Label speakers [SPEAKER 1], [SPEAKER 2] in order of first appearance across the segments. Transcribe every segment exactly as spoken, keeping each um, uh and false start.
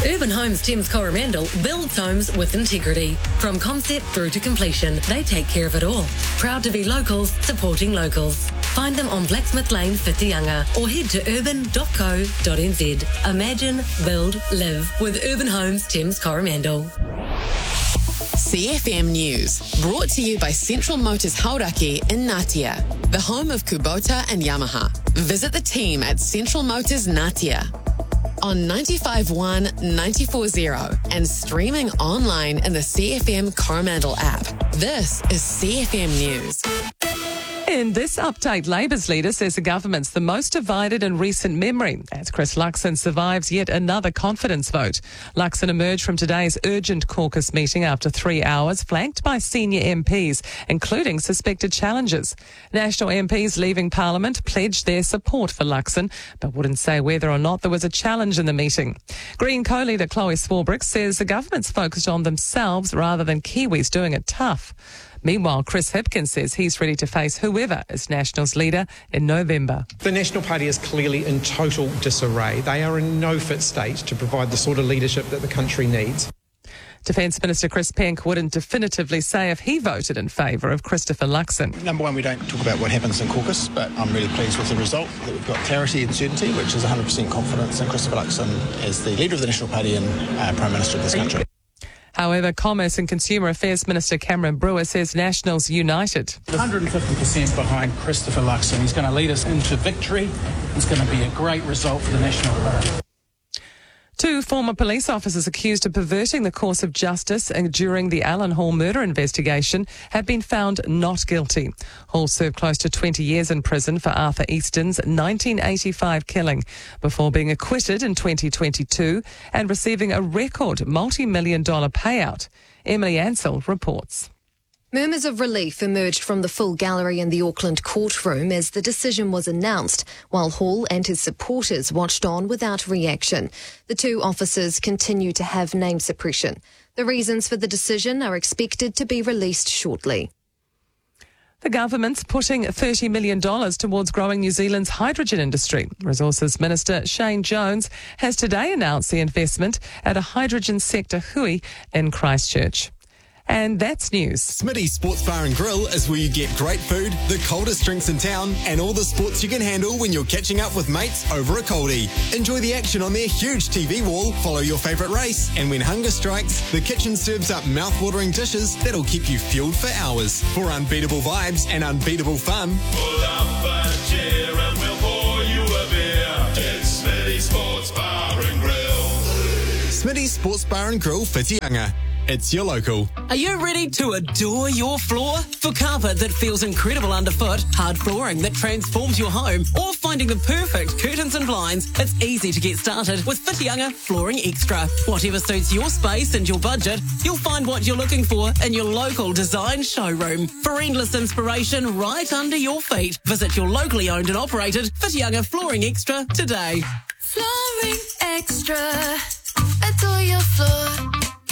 [SPEAKER 1] Urban Homes Thames Coromandel builds homes with integrity. From concept through to completion, they take care of it all. Proud to be locals, supporting locals. Find them on Blacksmith Lane, Whitianga, or head to urban dot co dot n z. Imagine, build, live with Urban Homes Thames Coromandel.
[SPEAKER 2] C F M News, brought to you by Central Motors Hauraki in Ngatea, the home of Kubota and Yamaha. Visit the team at Central Motors Ngatea on ninety-five point one, ninety-four point zero and streaming online in the C F M Coromandel app. This is C F M News.
[SPEAKER 3] In this update, Labour's leader says the government's the most divided in recent memory as Chris Luxon survives yet another confidence vote. Luxon emerged from today's urgent caucus meeting after three hours, flanked by senior M Ps, including suspected challengers. National M Ps leaving Parliament pledged their support for Luxon, but wouldn't say whether or not there was a challenge in the meeting. Green co-leader Chloe Swarbrick says the government's focused on themselves rather than Kiwis doing it tough. Meanwhile, Chris Hipkins says he's ready to face whoever is National's leader in November.
[SPEAKER 4] The National Party is clearly in total disarray. They are in no fit state to provide the sort of leadership that the country needs.
[SPEAKER 3] Defence Minister Chris Penk wouldn't definitively say if he voted in favour of Christopher Luxon.
[SPEAKER 5] Number one, we don't talk about what happens in caucus, but I'm really pleased with the result, that we've got clarity and certainty, which is one hundred percent confidence in Christopher Luxon as the leader of the National Party and uh, Prime Minister of this country.
[SPEAKER 3] However, Commerce and Consumer Affairs Minister Cameron Brewer says Nationals united.
[SPEAKER 6] one hundred fifty percent behind Christopher Luxon. He's going to lead us into victory. It's going to be a great result for the National Party.
[SPEAKER 3] Two former police officers accused of perverting the course of justice during the Alan Hall murder investigation have been found not guilty. Hall served close to twenty years in prison for Arthur Easton's nineteen eighty-five killing before being acquitted in twenty twenty-two and receiving a record multi-million dollar payout. Emily Ansell reports.
[SPEAKER 7] Murmurs of relief emerged from the full gallery in the Auckland courtroom as the decision was announced, while Hall and his supporters watched on without reaction. The two officers continue to have name suppression. The reasons for the decision are expected to be released shortly.
[SPEAKER 3] The government's putting thirty million dollars towards growing New Zealand's hydrogen industry. Resources Minister Shane Jones has today announced the investment at a hydrogen sector hui in Christchurch. And that's news.
[SPEAKER 8] Smitty's Sports Bar and Grill is where you get great food, the coldest drinks in town, and all the sports you can handle when you're catching up with mates over a coldie. Enjoy the action on their huge T V wall, follow your favourite race, and when hunger strikes, the kitchen serves up mouth-watering dishes that'll keep you fueled for hours. For unbeatable vibes and unbeatable fun,
[SPEAKER 9] pull up a chair and we'll pour you a beer. It's Smitty's Sports Bar and Grill.
[SPEAKER 8] Smitty's Sports Bar and Grill, Whitianga. It's your local.
[SPEAKER 10] Are you ready to adore your floor? For carpet that feels incredible underfoot, hard flooring that transforms your home, or finding the perfect curtains and blinds, it's easy to get started with Whitianga Flooring Extra. Whatever suits your space and your budget, you'll find what you're looking for in your local design showroom. For endless inspiration right under your feet, visit your locally owned and operated Whitianga Flooring Extra today.
[SPEAKER 11] Flooring Extra. Adore your floor.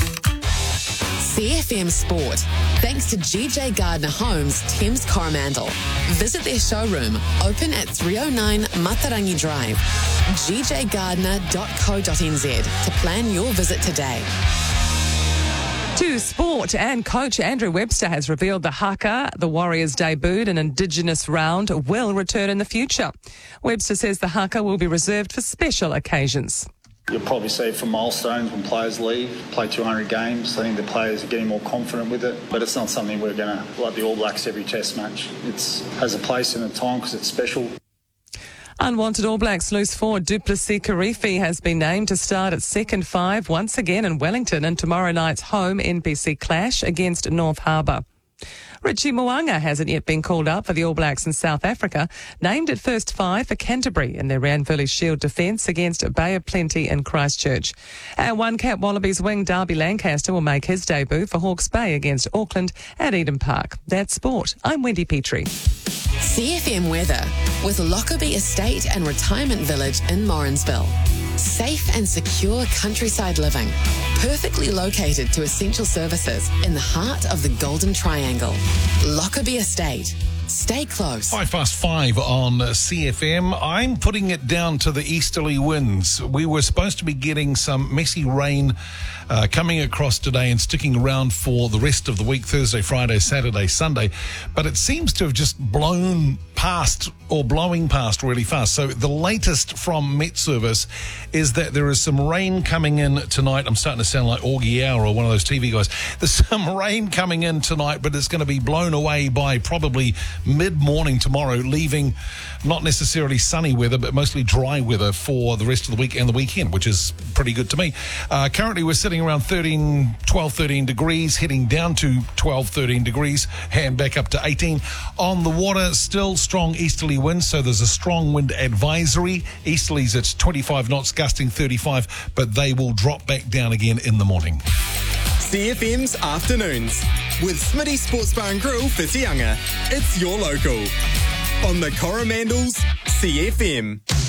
[SPEAKER 2] C F M Sport, thanks to G J Gardner Homes, Thames Coromandel. Visit their showroom, open at three oh nine Matarangi Drive, g j gardner dot co dot n z to plan your visit today.
[SPEAKER 3] To sport, and coach Andrew Webster has revealed the haka, the Warriors debuted an Indigenous round, will return in the future. Webster says the haka will be reserved for special occasions.
[SPEAKER 12] You'll probably see it for milestones when players leave, play two hundred games. I think the players are getting more confident with it. But it's not something we're going to, like the All Blacks every test match. It has a place in a time because it's special.
[SPEAKER 3] Unwanted All Blacks loose forward Duplessis Karifi has been named to start at second five once again in Wellington in tomorrow night's home N P C clash against North Harbour. Richie Mo'unga hasn't yet been called up for the All Blacks in South Africa, named at first five for Canterbury in their Ranfurly Shield defence against Bay of Plenty in Christchurch. And One Cap Wallabies wing Darby Lancaster will make his debut for Hawke's Bay against Auckland at Eden Park. That's sport. I'm Wendy Petrie.
[SPEAKER 2] C F M weather with Lockerbie Estate and Retirement Village in Morrinsville. Safe and secure countryside living, perfectly located to essential services in the heart of the Golden Triangle. Lockerbie Estate. stay close.
[SPEAKER 13] Five past five on C F M. I'm putting it down to the easterly winds. We were supposed to be getting some messy rain uh, coming across today and sticking around for the rest of the week, Thursday, Friday, Saturday, Sunday. But it seems to have just blown past or blowing past really fast. So the latest from Met Service is that there is some rain coming in tonight. I'm starting to sound like Augie Hour or one of those T V guys. There's some rain coming in tonight, but it's going to be blown away by probably mid-morning tomorrow, leaving not necessarily sunny weather, but mostly dry weather for the rest of the week and the weekend, which is pretty good to me. Uh, currently, we're sitting around thirteen, twelve, thirteen degrees, heading down to twelve, thirteen degrees, and back up to eighteen. On the water, still strong easterly winds, so there's a strong wind advisory. Easterlies at twenty-five knots, gusting thirty-five, but they will drop back down again in the morning.
[SPEAKER 8] C F M's Afternoons with Smitty Sports Bar and Grill for Whitianga. It's your local on the Coromandels C F M.